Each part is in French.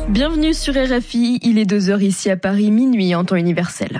Bienvenue sur RFI, il est 2h ici à Paris, minuit en temps universel.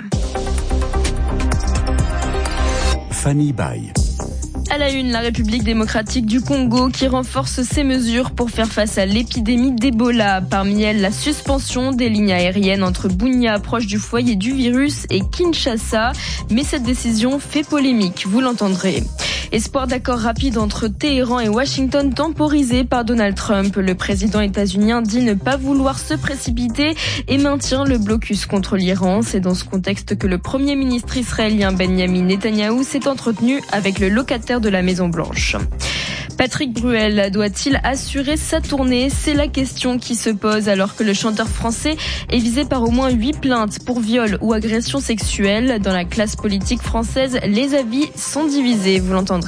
Fanny Baye. À la une, la République démocratique du Congo qui renforce ses mesures pour faire face à l'épidémie d'Ebola. Parmi elles, la suspension des lignes aériennes entre Bunia, proche du foyer du virus, et Kinshasa. Mais cette décision fait polémique, vous l'entendrez. Espoir d'accord rapide entre Téhéran et Washington temporisé par Donald Trump. Le président états-unien dit ne pas vouloir se précipiter et maintient le blocus contre l'Iran. C'est dans ce contexte que le premier ministre israélien Benjamin Netanyahou s'est entretenu avec le locataire de la Maison-Blanche. Patrick Bruel doit-il assurer sa tournée ? C'est la question qui se pose alors que le chanteur français est visé par au moins 8 plaintes pour viol ou agression sexuelle. Dans la classe politique française, les avis sont divisés, vous l'entendrez.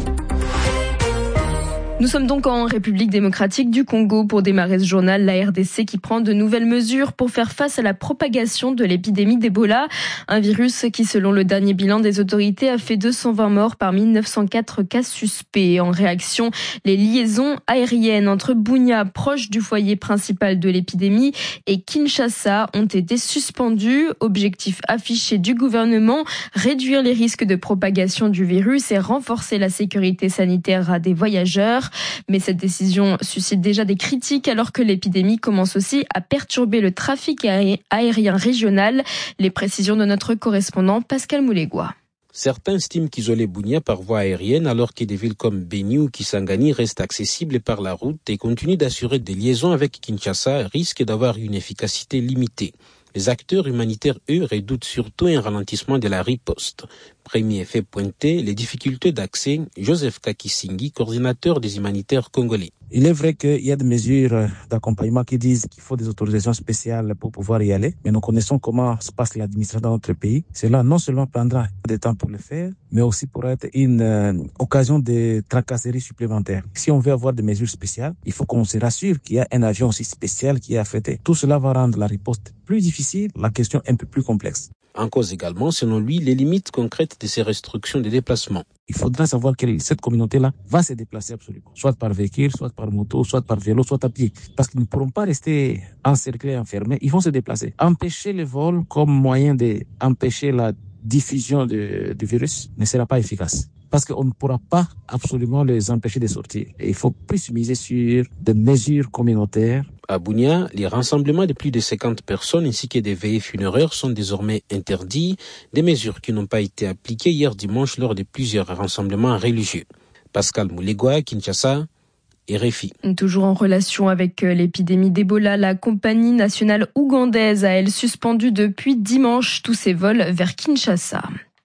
Nous sommes donc en République démocratique du Congo pour démarrer ce journal. La RDC qui prend de nouvelles mesures pour faire face à la propagation de l'épidémie d'Ebola. Un virus qui, selon le dernier bilan des autorités, a fait 220 morts parmi 904 cas suspects. En réaction, les liaisons aériennes entre Bunia, proche du foyer principal de l'épidémie, et Kinshasa ont été suspendues. Objectif affiché du gouvernement, réduire les risques de propagation du virus et renforcer la sécurité sanitaire des voyageurs. Mais cette décision suscite déjà des critiques alors que l'épidémie commence aussi à perturber le trafic aérien régional. Les précisions de notre correspondant Pascal Moulégois. Certains estiment qu'isoler Bunia par voie aérienne alors que des villes comme Beni ou Kisangani restent accessibles par la route et continuent d'assurer des liaisons avec Kinshasa risquent d'avoir une efficacité limitée. Les acteurs humanitaires, eux, redoutent surtout un ralentissement de la riposte. Premier effet pointé, les difficultés d'accès. Joseph Kakisingi, coordinateur des humanitaires congolais. Il est vrai qu'il y a des mesures d'accompagnement qui disent qu'il faut des autorisations spéciales pour pouvoir y aller. Mais nous connaissons comment se passe l'administration dans notre pays. Cela non seulement prendra du temps pour le faire, mais aussi pourra être une occasion de tracasseries supplémentaires. Si on veut avoir des mesures spéciales, il faut qu'on se rassure qu'il y a un avion aussi spécial qui est affrété. Tout cela va rendre la riposte plus difficile, la question un peu plus complexe. En cause également, selon lui, les limites concrètes de ces restrictions de déplacement. Il faudra savoir que cette communauté-là va se déplacer absolument, soit par véhicule, soit par moto, soit par vélo, soit à pied. Parce qu'ils ne pourront pas rester encerclés, enfermés, ils vont se déplacer. Empêcher le vol comme moyen d'empêcher la diffusion du virus ne sera pas efficace. Parce qu'on ne pourra pas absolument les empêcher de sortir. Et il faut plus miser sur des mesures communautaires. À Bunia, les rassemblements de plus de 50 personnes ainsi que des veillées funéraires sont désormais interdits, des mesures qui n'ont pas été appliquées hier dimanche lors de plusieurs rassemblements religieux. Pascal Moulégois, Kinshasa, RFI. Toujours en relation avec l'épidémie d'Ebola, la compagnie nationale ougandaise a, elle, suspendu depuis dimanche tous ses vols vers Kinshasa.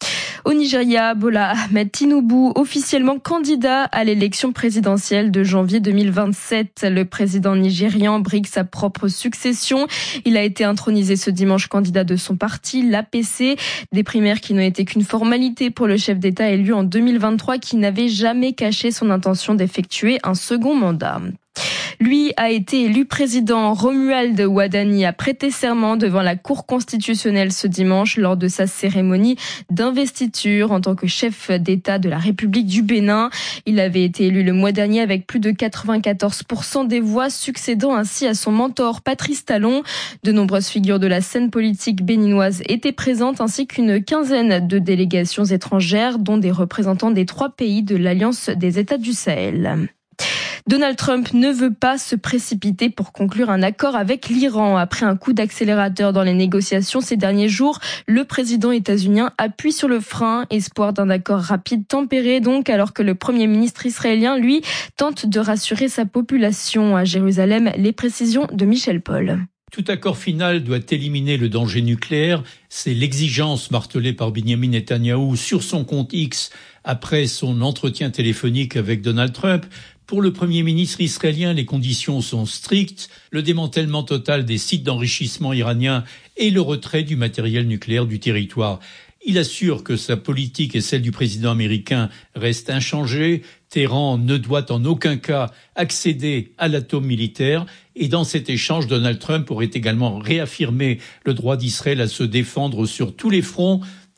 Au Nigeria, Bola Ahmed Tinubu, officiellement candidat à l'élection présidentielle de janvier 2027. Le président nigérian brigue sa propre succession. Il a été intronisé ce dimanche candidat de son parti, l'APC. Des primaires qui n'ont été qu'une formalité pour le chef d'État élu en 2023 qui n'avait jamais caché son intention d'effectuer un second mandat. Lui a été élu président. Romuald Wadani a prêté serment devant la Cour constitutionnelle ce dimanche lors de sa cérémonie d'investiture en tant que chef d'État de la République du Bénin. Il avait été élu le mois dernier avec plus de 94% des voix, succédant ainsi à son mentor Patrice Talon. De nombreuses figures de la scène politique béninoise étaient présentes ainsi qu'une quinzaine de délégations étrangères, dont des représentants des 3 pays de l'Alliance des États du Sahel. Donald Trump ne veut pas se précipiter pour conclure un accord avec l'Iran. Après un coup d'accélérateur dans les négociations ces derniers jours, le président états-unien appuie sur le frein, espoir d'un accord rapide tempéré donc, alors que le premier ministre israélien, lui, tente de rassurer sa population. À Jérusalem, les précisions de Michel Paul. Tout accord final doit éliminer le danger nucléaire. C'est l'exigence martelée par Benjamin Netanyahou sur son compte X après son entretien téléphonique avec Donald Trump. Pour le Premier ministre israélien, les conditions sont strictes, le démantèlement total des sites d'enrichissement iraniens et le retrait du matériel nucléaire du territoire. Il assure que sa politique et celle du président américain restent inchangées. Téhéran ne doit en aucun cas accéder à l'atome militaire. Et dans cet échange, Donald Trump aurait également réaffirmé le droit d'Israël à se défendre sur tous les fronts.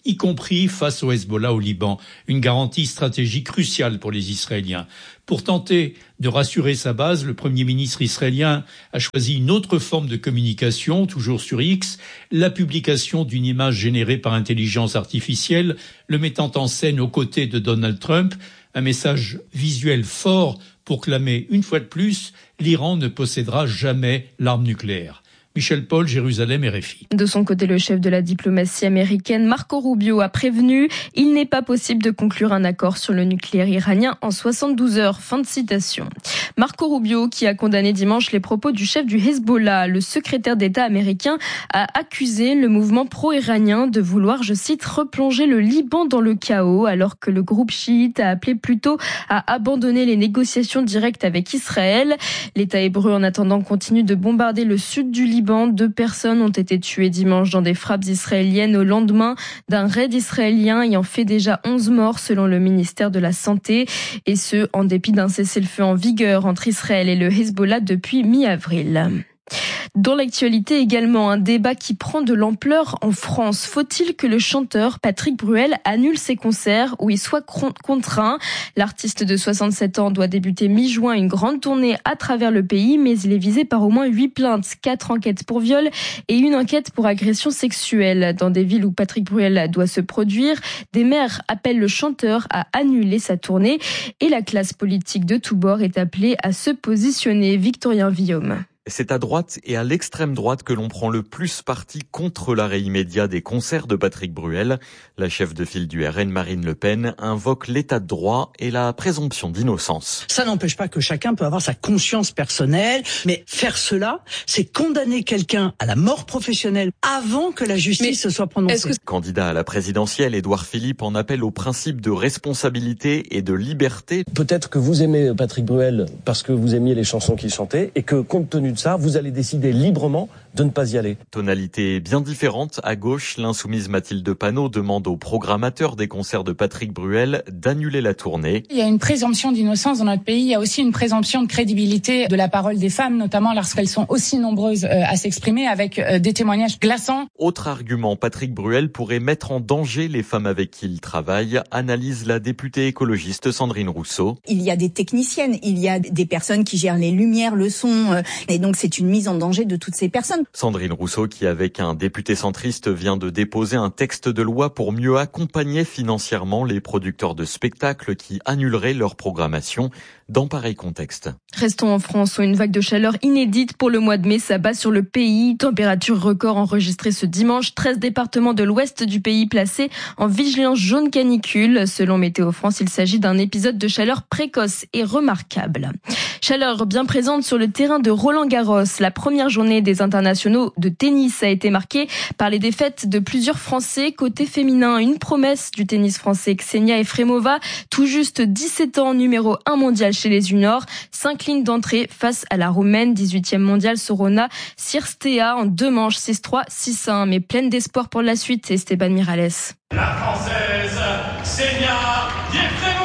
y compris face au Hezbollah au Liban, une garantie stratégique cruciale pour les Israéliens. Pour tenter de rassurer sa base, le Premier ministre israélien a choisi une autre forme de communication, toujours sur X, la publication d'une image générée par intelligence artificielle, le mettant en scène aux côtés de Donald Trump, un message visuel fort pour clamer une fois de plus, l'Iran ne possédera jamais l'arme nucléaire. Michel Paul, Jérusalem, RFI. De son côté, le chef de la diplomatie américaine, Marco Rubio, a prévenu « Il n'est pas possible de conclure un accord sur le nucléaire iranien en 72 heures ». Fin de citation. Marco Rubio, qui a condamné dimanche les propos du chef du Hezbollah, le secrétaire d'État américain, a accusé le mouvement pro-iranien de vouloir, je cite, replonger le Liban dans le chaos, alors que le groupe chiite a appelé plutôt à abandonner les négociations directes avec Israël. L'État hébreu, en attendant, continue de bombarder le sud du Liban. 2 personnes ont été tuées dimanche dans des frappes israéliennes au lendemain d'un raid israélien ayant fait déjà 11 morts selon le ministère de la Santé. Et ce, en dépit d'un cessez-le-feu en vigueur entre Israël et le Hezbollah depuis mi-avril. Dans l'actualité également, un débat qui prend de l'ampleur en France. Faut-il que le chanteur Patrick Bruel annule ses concerts ou y soit contraint ? L'artiste de 67 ans doit débuter mi-juin une grande tournée à travers le pays, mais il est visé par au moins 8 plaintes, 4 enquêtes pour viol et une enquête pour agression sexuelle. Dans des villes où Patrick Bruel doit se produire, des maires appellent le chanteur à annuler sa tournée et la classe politique de tous bords est appelée à se positionner. Victorien Villaume. C'est à droite et à l'extrême droite que l'on prend le plus parti contre l'arrêt immédiat des concerts de Patrick Bruel. La chef de file du RN, Marine Le Pen, invoque l'état de droit et la présomption d'innocence. Ça n'empêche pas que chacun peut avoir sa conscience personnelle, mais faire cela, c'est condamner quelqu'un à la mort professionnelle avant que la justice se soit prononcée. Candidat à la présidentielle, Édouard Philippe en appelle au principe de responsabilité et de liberté. Peut-être que vous aimez Patrick Bruel parce que vous aimiez les chansons qu'il chantait et que compte tenu de ça, vous allez décider librement de ne pas y aller. Tonalité bien différente. À gauche, l'insoumise Mathilde Panot demande au programmateur des concerts de Patrick Bruel d'annuler la tournée. Il y a une présomption d'innocence dans notre pays. Il y a aussi une présomption de crédibilité de la parole des femmes, notamment lorsqu'elles sont aussi nombreuses à s'exprimer, avec des témoignages glaçants. Autre argument, Patrick Bruel pourrait mettre en danger les femmes avec qui il travaille, analyse la députée écologiste Sandrine Rousseau. Il y a des techniciennes, il y a des personnes qui gèrent les lumières, le son, et donc c'est une mise en danger de toutes ces personnes. Sandrine Rousseau qui, avec un député centriste, vient de déposer un texte de loi pour mieux accompagner financièrement les producteurs de spectacles qui annuleraient leur programmation dans pareil contexte. Restons en France où une vague de chaleur inédite pour le mois de mai s'abat sur le pays. Température record enregistrée ce dimanche. 13 départements de l'ouest du pays placés en vigilance jaune canicule. Selon Météo France, il s'agit d'un épisode de chaleur précoce et remarquable. Chaleur bien présente sur le terrain de Roland-Garros. La première journée des internationaux de tennis a été marquée par les défaites de plusieurs Français. Côté féminin, une promesse du tennis français, Ksenia Efremova, tout juste 17 ans, numéro 1 mondial chez les juniors, s'incline d'entrée face à la Roumaine, 18e mondiale Sorona Cirstea en 2 manches, 6-3, 6-1. Mais pleine d'espoir pour la suite, Esteban Miralles. La Française, Ksenia Efremova.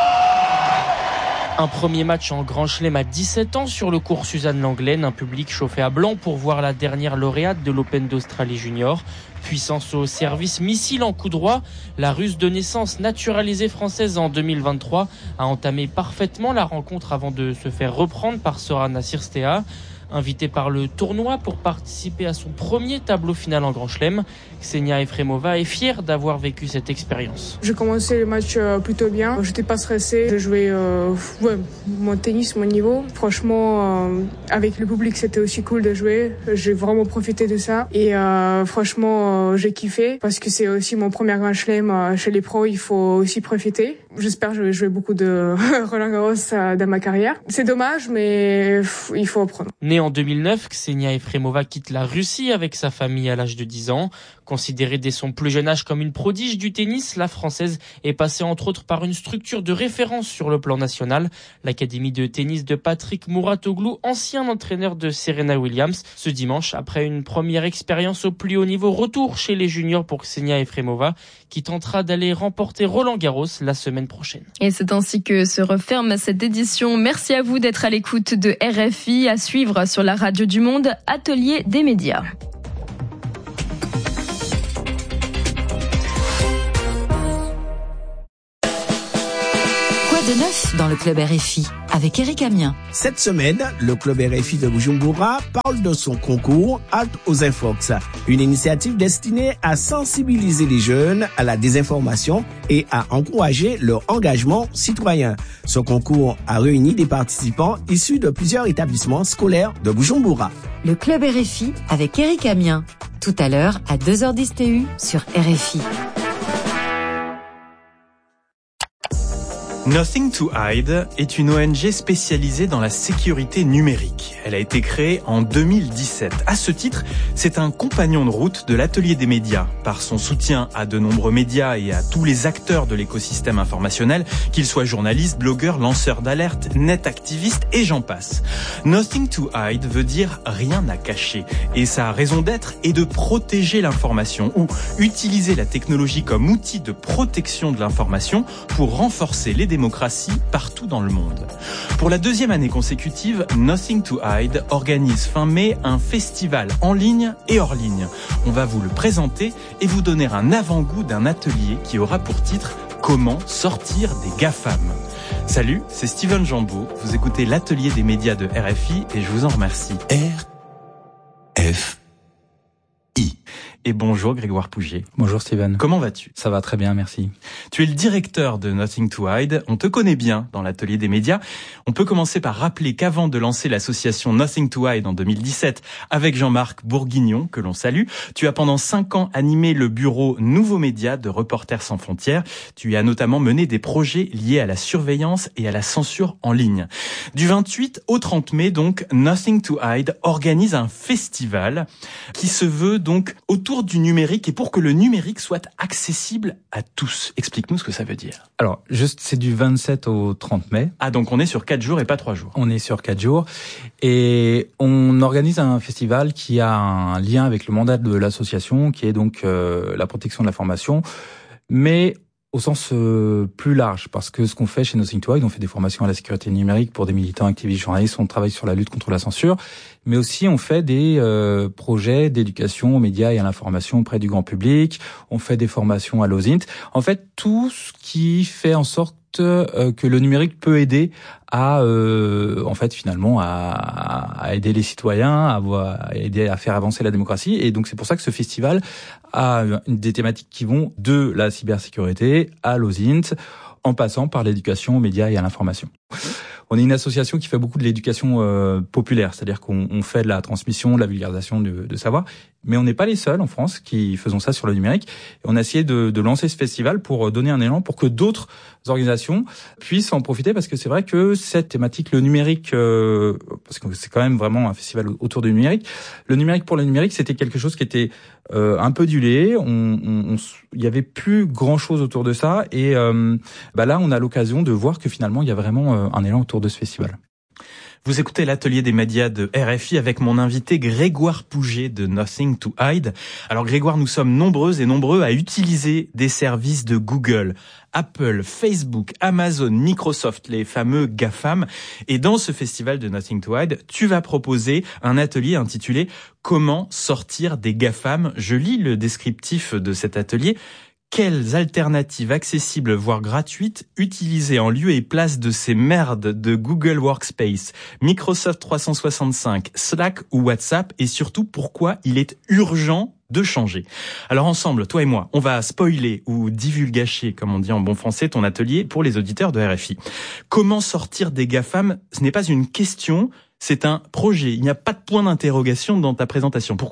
Un premier match en Grand Chelem à 17 ans sur le cours Suzanne Lenglen, un public chauffé à blanc pour voir la dernière lauréate de l'Open d'Australie Junior. Puissance au service, missile en coup droit. La Russe de naissance naturalisée française en 2023 a entamé parfaitement la rencontre avant de se faire reprendre par Sorana Cirstea. Invitée par le tournoi pour participer à son premier tableau final en Grand Chelem, Ksenia Efremova est fière d'avoir vécu cette expérience. J'ai commencé le match plutôt bien, j'étais pas stressée, je jouais mon tennis, mon niveau. Franchement, avec le public c'était aussi cool de jouer, j'ai vraiment profité de ça et franchement j'ai kiffé parce que c'est aussi mon premier Grand Chelem chez les pros, il faut aussi profiter. J'espère que je vais jouer beaucoup de Roland-Garros dans ma carrière. C'est dommage mais il faut apprendre. Née en 2009, Ksenia Efremova quitte la Russie avec sa famille à l'âge de 10 ans. Considérée dès son plus jeune âge comme une prodige du tennis, la Française est passée entre autres par une structure de référence sur le plan national, l'Académie de tennis de Patrick Mouratoglou, ancien entraîneur de Serena Williams. Ce dimanche, après une première expérience au plus haut niveau, retour chez les juniors pour Ksenia Efremova, qui tentera d'aller remporter Roland-Garros la semaine prochaine. Et c'est ainsi que se referme cette édition. Merci à vous d'être à l'écoute de RFI, à suivre sur la radio du Monde, Atelier des médias. le Club RFI avec Eric Amien. Cette semaine, le Club RFI de Bujumbura parle de son concours Halte aux Infox, une initiative destinée à sensibiliser les jeunes à la désinformation et à encourager leur engagement citoyen. Ce concours a réuni des participants issus de plusieurs établissements scolaires de Bujumbura. Le Club RFI avec Eric Amien. Tout à l'heure à 2h10 TU sur RFI. Nothing to Hide est une ONG spécialisée dans la sécurité numérique. Elle a été créée en 2017. À ce titre, c'est un compagnon de route de l'atelier des médias. Par son soutien à de nombreux médias et à tous les acteurs de l'écosystème informationnel, qu'ils soient journalistes, blogueurs, lanceurs d'alerte, net-activistes et j'en passe. Nothing to Hide veut dire rien à cacher. Et sa raison d'être est de protéger l'information ou utiliser la technologie comme outil de protection de l'information pour renforcer les démocratie partout dans le monde. Pour la deuxième année consécutive, Nothing to Hide organise fin mai un festival en ligne et hors ligne. On va vous le présenter et vous donner un avant-goût d'un atelier qui aura pour titre « Comment sortir des GAFAM ». Salut, c'est Steven Jambeau. Vous écoutez l'atelier des médias de RFI et je vous en remercie. RFI. Et bonjour Grégoire Pouget. Bonjour Steven. Comment vas-tu ? Ça va très bien, merci. Tu es le directeur de Nothing to Hide. On te connaît bien dans l'atelier des médias. On peut commencer par rappeler qu'avant de lancer l'association Nothing to Hide en 2017 avec Jean-Marc Bourguignon, que l'on salue, tu as pendant 5 ans animé le bureau Nouveaux Médias de Reporters sans frontières. Tu as notamment mené des projets liés à la surveillance et à la censure en ligne. Du 28 au 30 mai, donc, Nothing to Hide organise un festival qui se veut donc autour du numérique et pour que le numérique soit accessible à tous. Explique-nous ce que ça veut dire. Alors, c'est du 27 au 30 mai. Ah, donc on est sur 4 jours et pas 3 jours. On est sur 4 jours. Et on organise un festival qui a un lien avec le mandat de l'association, qui est donc la protection de l'information, mais au sens plus large, parce que ce qu'on fait chez Nothing to Hide, on fait des formations à la sécurité numérique pour des militants, activistes, journalistes, on travaille sur la lutte contre la censure, mais aussi on fait des projets d'éducation aux médias et à l'information auprès du grand public, on fait des formations à l'OSINT, en fait tout ce qui fait en sorte que le numérique peut aider à en fait finalement à aider les citoyens, à aider à faire avancer la démocratie. Et donc c'est pour ça que ce festival a des thématiques qui vont de la cybersécurité à l'OSINT, en passant par l'éducation aux médias et à l'information. On est une association qui fait beaucoup de l'éducation populaire, c'est-à-dire qu'on fait de la transmission, de la vulgarisation de savoir, mais on n'est pas les seuls en France qui faisons ça sur le numérique. Et on a essayé de lancer ce festival pour donner un élan pour que d'autres organisations puissent en profiter, parce que c'est vrai que cette thématique, le numérique, parce que c'est quand même vraiment un festival autour du numérique, le numérique pour le numérique, c'était quelque chose qui était un peu dilué, il y avait plus grand chose autour de ça, et là on a l'occasion de voir que finalement il y a vraiment un élan autour de ce festival. Vous écoutez l'atelier des médias de RFI avec mon invité Grégoire Pouget de Nothing to Hide. Alors Grégoire, nous sommes nombreuses et nombreux à utiliser des services de Google, Apple, Facebook, Amazon, Microsoft, les fameux GAFAM. Et dans ce festival de Nothing to Hide, tu vas proposer un atelier intitulé « Comment sortir des GAFAM ». Je lis le descriptif de cet atelier. Quelles alternatives accessibles, voire gratuites, utiliser en lieu et place de ces merdes de Google Workspace, Microsoft 365, Slack ou WhatsApp, et surtout pourquoi il est urgent de changer. Alors ensemble, toi et moi, on va spoiler ou divulgacher, comme on dit en bon français, ton atelier pour les auditeurs de RFI. Comment sortir des GAFAM ? Ce n'est pas une question, c'est un projet. Il n'y a pas de point d'interrogation dans ta présentation. Pourquoi ?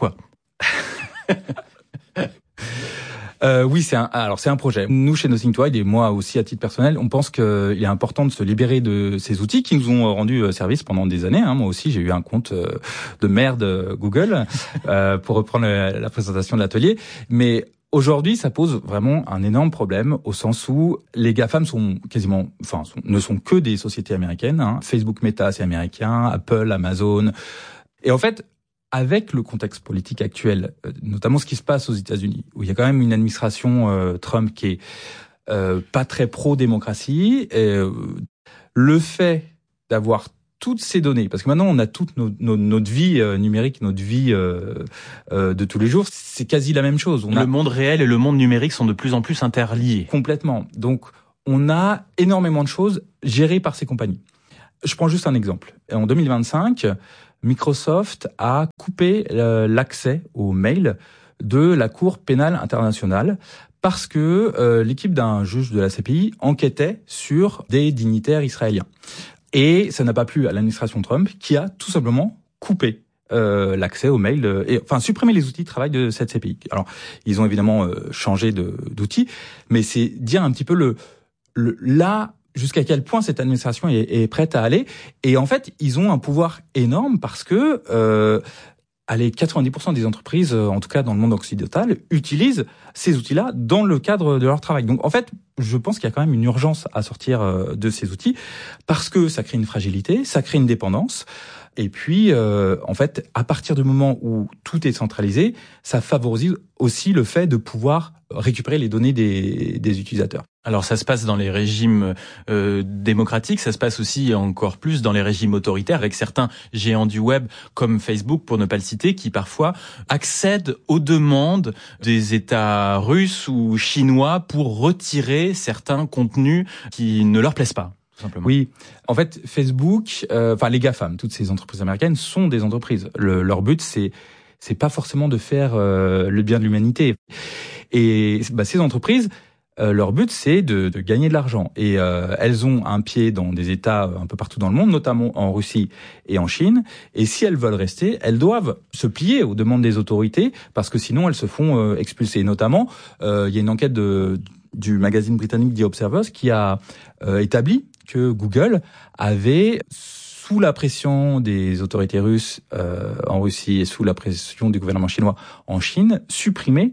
Oui, c'est un projet. Nous, chez Nothing to Hide, et moi aussi à titre personnel, on pense qu'il est important de se libérer de ces outils qui nous ont rendu service pendant des années. Moi aussi, j'ai eu un compte de merde Google, pour reprendre la présentation de l'atelier. Mais aujourd'hui, ça pose vraiment un énorme problème au sens où les GAFAM ne sont que des sociétés américaines. Facebook, Meta, c'est américain, Apple, Amazon. Et en fait, avec le contexte politique actuel, notamment ce qui se passe aux États-Unis, où il y a quand même une administration Trump qui est pas très pro-démocratie, le fait d'avoir toutes ces données, parce que maintenant on a toute notre vie numérique, notre vie de tous les jours, c'est quasi la même chose. Le monde réel et le monde numérique sont de plus en plus interliés. Complètement. Donc on a énormément de choses gérées par ces compagnies. Je prends juste un exemple. En 2025, Microsoft a coupé l'accès aux mails de la Cour pénale internationale parce que l'équipe d'un juge de la CPI enquêtait sur des dignitaires israéliens. Et ça n'a pas plu à l'administration Trump qui a tout simplement coupé l'accès aux mails, supprimé les outils de travail de cette CPI. Alors, ils ont évidemment changé d'outils, mais c'est dire un petit peu là jusqu'à quel point cette administration est prête à aller. Et en fait, ils ont un pouvoir énorme parce que 90% des entreprises, en tout cas dans le monde occidental, utilisent ces outils-là dans le cadre de leur travail. Donc en fait, je pense qu'il y a quand même une urgence à sortir de ces outils parce que ça crée une fragilité, ça crée une dépendance. Et puis, en fait, à partir du moment où tout est centralisé, ça favorise aussi le fait de pouvoir récupérer les données des utilisateurs. Alors ça se passe dans les régimes démocratiques, ça se passe aussi encore plus dans les régimes autoritaires avec certains géants du web comme Facebook, pour ne pas le citer, qui parfois accèdent aux demandes des États russes ou chinois pour retirer certains contenus qui ne leur plaisent pas. Oui, en fait, Facebook, les GAFAM, toutes ces entreprises américaines sont des entreprises. Leur but, c'est pas forcément de faire le bien de l'humanité. Et ces entreprises, leur but, c'est de gagner de l'argent. Et elles ont un pied dans des États un peu partout dans le monde, notamment en Russie et en Chine. Et si elles veulent rester, elles doivent se plier aux demandes des autorités, parce que sinon elles se font expulser. Notamment, il y a une enquête du magazine britannique The Observer qui a établi que Google avait, sous la pression des autorités russes en Russie et sous la pression du gouvernement chinois en Chine, supprimé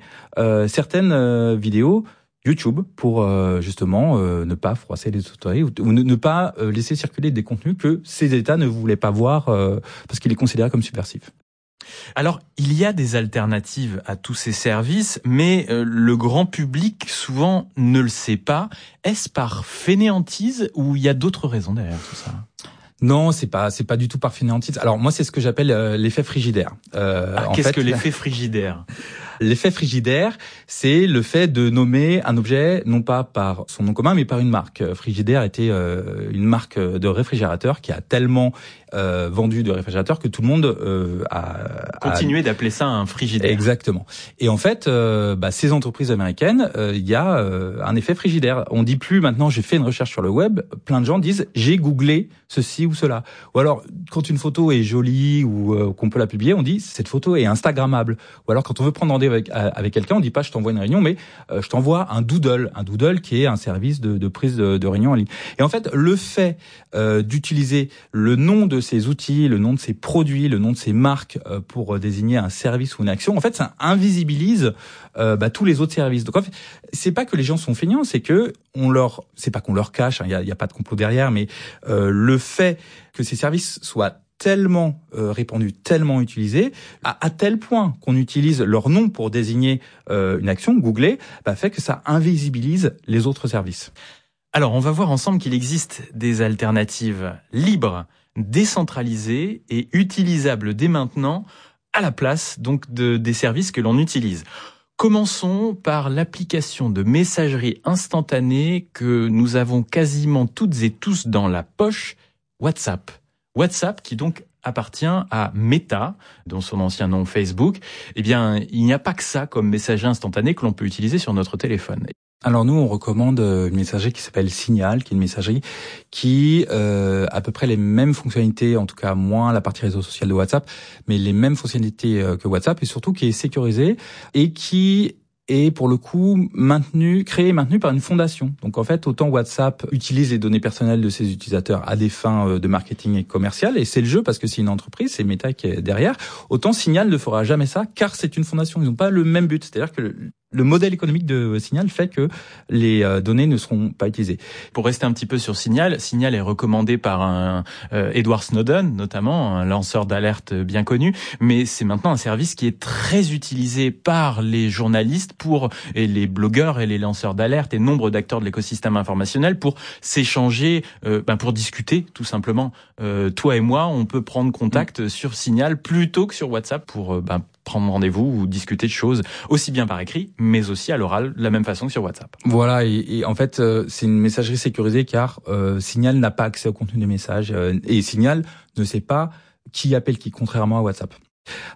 certaines vidéos YouTube pour justement ne pas froisser les autorités ou ne pas laisser circuler des contenus que ces États ne voulaient pas voir parce qu'ils les considéraient comme subversifs. Alors, il y a des alternatives à tous ces services, mais le grand public souvent ne le sait pas. Est-ce par fainéantise ou il y a d'autres raisons derrière tout ça ? Non, c'est pas du tout par fainéantise. Alors moi, c'est ce que j'appelle l'effet frigidaire. Qu'est-ce que l'effet frigidaire ? L'effet frigidaire, c'est le fait de nommer un objet non pas par son nom commun, mais par une marque. Frigidaire était une marque de réfrigérateur qui a tellement vendu de réfrigérateurs que tout le monde a continué d'appeler ça un frigidaire. Exactement. Et en fait, ces entreprises américaines, il y a un effet frigidaire. On dit plus maintenant j'ai fait une recherche sur le web. Plein de gens disent j'ai googlé ceci ou cela. Ou alors quand une photo est jolie ou qu'on peut la publier, on dit cette photo est instagrammable. Ou alors quand on veut prendre rendez-vous avec quelqu'un, on dit pas je t'envoie une réunion, mais je t'envoie un doodle qui est un service de prise de réunion en ligne. Et en fait, le fait d'utiliser le nom de ces outils, le nom de ces produits, le nom de ces marques pour désigner un service ou une action, en fait, ça invisibilise tous les autres services. Donc en fait, c'est pas que les gens sont feignants, c'est que c'est pas qu'on leur cache, il y a pas de complot derrière, mais le fait que ces services soient tellement répandus, tellement utilisés, à tel point qu'on utilise leur nom pour désigner une action, googler, fait que ça invisibilise les autres services. Alors, on va voir ensemble qu'il existe des alternatives libres, décentralisées et utilisables dès maintenant à la place donc des services que l'on utilise. Commençons par l'application de messagerie instantanée que nous avons quasiment toutes et tous dans la poche, WhatsApp. WhatsApp qui donc appartient à Meta, dont son ancien nom Facebook. Eh bien, il n'y a pas que ça comme messagerie instantanée que l'on peut utiliser sur notre téléphone. Alors nous, on recommande une messagerie qui s'appelle Signal, qui est une messagerie qui a à peu près les mêmes fonctionnalités, en tout cas moins la partie réseau social de WhatsApp, mais les mêmes fonctionnalités que WhatsApp, et surtout qui est sécurisée et qui est pour le coup créé et maintenu par une fondation. Donc en fait, autant WhatsApp utilise les données personnelles de ses utilisateurs à des fins de marketing et commercial, et c'est le jeu parce que c'est une entreprise, c'est Meta qui est derrière, autant Signal ne fera jamais ça car c'est une fondation. Ils n'ont pas le même but, c'est-à-dire que le modèle économique de Signal fait que les données ne seront pas utilisées. Pour rester un petit peu sur Signal, Signal est recommandé par un Edward Snowden, notamment, un lanceur d'alerte bien connu, mais c'est maintenant un service qui est très utilisé par les journalistes et les blogueurs et les lanceurs d'alerte et nombre d'acteurs de l'écosystème informationnel pour s'échanger, pour discuter tout simplement. Toi et moi, on peut prendre contact sur Signal plutôt que sur WhatsApp pour prendre rendez-vous ou discuter de choses aussi bien par écrit, mais aussi à l'oral, de la même façon que sur WhatsApp. Voilà, et en fait, c'est une messagerie sécurisée car Signal n'a pas accès au contenu des messages et Signal ne sait pas qui appelle qui, contrairement à WhatsApp.